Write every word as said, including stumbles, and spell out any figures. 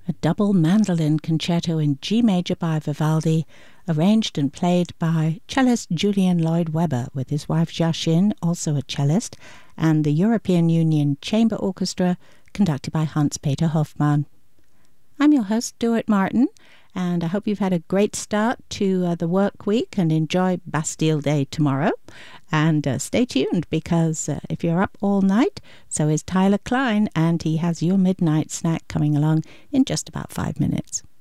a double mandolin concerto in G major by Vivaldi, arranged and played by cellist Julian Lloyd-Webber with his wife Joachim, also a cellist, and the European Union Chamber Orchestra, conducted by Hans-Peter Hoffmann. I'm your host, Stuart Martin, and I hope you've had a great start to uh, the work week and enjoy Bastille Day tomorrow. And uh, stay tuned, because uh, if you're up all night, so is Tyler Klein, and he has your midnight snack coming along in just about five minutes.